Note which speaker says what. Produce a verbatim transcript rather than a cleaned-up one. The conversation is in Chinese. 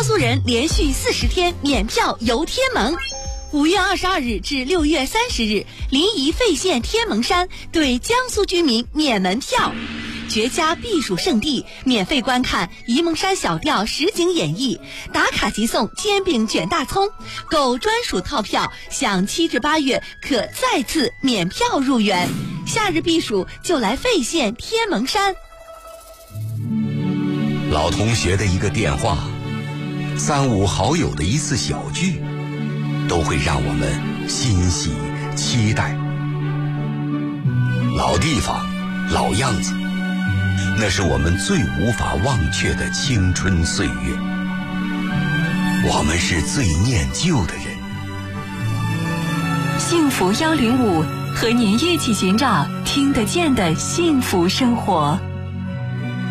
Speaker 1: 江苏人连续四十天免票游天门。五月二十二日至六月三十日，临沂费县天门山对江苏居民免门票。绝佳避暑胜地，免费观看沂蒙山小调实景演绎，打卡即送煎饼卷大葱，购专属套票享七至八月可再次免票入园。夏日避暑就来费县天门山。
Speaker 2: 老同学的一个电话，三五好友的一次小聚，都会让我们欣喜期待。老地方，老样子，那是我们最无法忘却的青春岁月。我们是最念旧的人。
Speaker 3: 幸福幺零五和您一起寻找听得见的幸福生活。